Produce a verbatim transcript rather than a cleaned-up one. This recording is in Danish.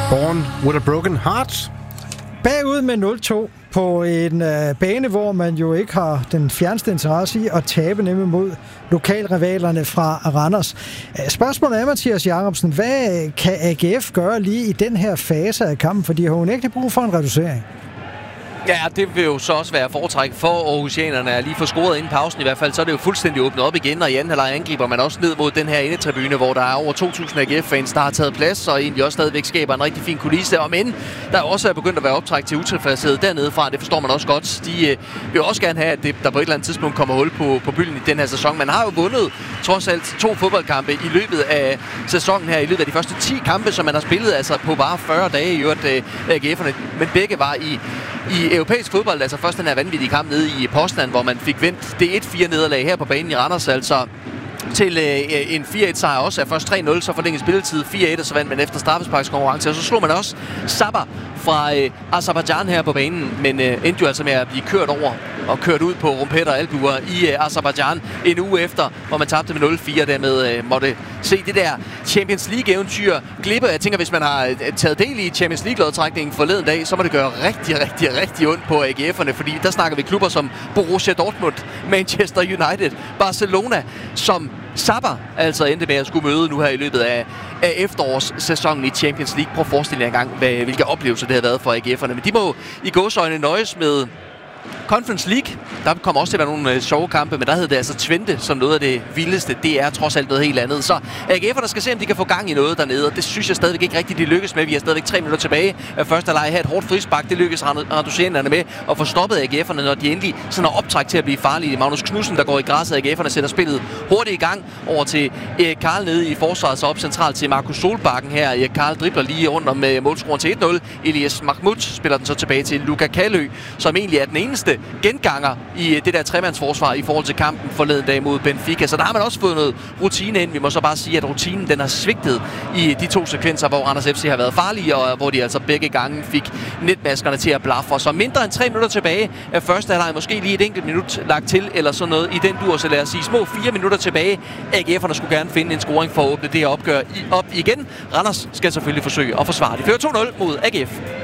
Born with a Broken Heart. Bagud med nul to på en øh, bane, hvor man jo ikke har den fjerneste interesse i at tabe, nemlig mod lokalrivalerne fra Randers. Spørgsmålet er, Mathias Jacobsen, hvad kan A G F gøre lige i den her fase af kampen? For de har jo ikke brug for en reducering. Ja, det vil jo så også være foretræk for Aarhusianerne at lige få scoret inden pausen i hvert fald. Så er det jo fuldstændig åbnet op igen, og i anden halvleg angriber man også ned mod den her indetribune, hvor der er over to tusind A G F-fans, der har taget plads, og egentlig også stadigvæk skaber en rigtig fin kulisse. Og men der også er begyndt at være optræk til utilfredshed dernede fra, det forstår man også godt. De øh, vil også gerne have, at det, der på et eller andet tidspunkt kommer hul på, på bylden i den her sæson. Man har jo vundet trods alt to fodboldkampe i løbet af sæsonen her, i løbet af de første ti kampe, som man har spillet, altså på bare fyrre dage i øvrigt øh, A G F'erne. Men begge var i I europæisk fodbold, altså først den her vanvittige kamp nede i Poznan, hvor man fik vendt det et fire nederlag her på banen i Randers, altså til øh, en fire et sejr også. Er først tre nul, så forlænget spilletid fire et, og så vandt man efter straffesparkskonkurrence. Og så slog man også Sabah fra øh, Aserbajdsjan her på banen, men øh, endte jo altså med at blive kørt over og kørt ud på rumpetter og albuer i øh, Aserbajdsjan en uge efter, hvor man tabte med nul fire, dermed øh, måtte se det der Champions League-eventyr glippe. Jeg tænker, hvis man har øh, taget del i Champions League-lodtrækningen forleden dag, så må det gøre rigtig, rigtig, rigtig ondt på A G F'erne, fordi der snakker vi klubber som Borussia Dortmund, Manchester United, Barcelona, som Sabah altså endte med at skulle møde nu her i løbet af, af efterårssæsonen i Champions League. Prøv at forestille jer engang, hvad, hvilke oplevelser det har været for A G F'erne. Men de må i gåseøjne nøjes med Conference League. Der kommer også til at være nogle øh, sjove kampe, men der hedder det altså Twente som noget af det vildeste. Det er trods alt noget helt andet. Så A G F'erne skal se, om de kan få gang i noget dernede, og det synes jeg stadigvæk ikke rigtigt, de lykkes med. Vi har stadigvæk tre minutter tilbage af første halvleg her. Et hårdt frispark, det lykkes Randusianerne med at få stoppet A G F'erne, når de endelig sådan har optræk til at blive farlige. Magnus Knudsen, der går i græsset, A G F'erne sætter spillet hurtigt i gang over til Erik Karl nede i forsvaret, så op centralt til Markus Solbakken her. Erik Karl dribler lige rundt om målscoren til et nul. Elias Mahmoud spiller den så tilbage til Luka Kalø, som egentlig er den eneste genganger i det der tremandsforsvar i forhold til kampen forleden dag mod Benfica. Så der har man også fået noget rutine ind. Vi må så bare sige, at rutinen den har svigtet i de to sekvenser, hvor Randers F C har været farlige, og hvor de altså begge gange fik netmaskerne til at blaffe. Så mindre end tre minutter tilbage af første halvleg, måske lige et enkelt minut lagt til, eller sådan noget i den dur, så lad os sige små fire minutter tilbage. A G F'erne skulle gerne finde en scoring for at åbne det her opgør op igen. Randers skal selvfølgelig forsøge at forsvare. De fører to nul mod A G F.